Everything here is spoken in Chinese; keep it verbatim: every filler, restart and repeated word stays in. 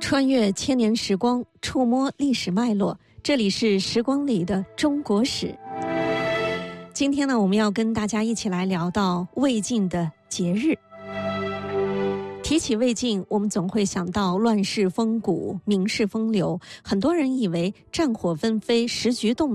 穿越千年时光，触摸历史脉络，这里是时光里的中国史。今天呢，我们要跟大家一起来聊到魏晋的节日。提起魏晋，我们总会想到乱世风骨、名士风流，很多人以为战火纷飞、时局动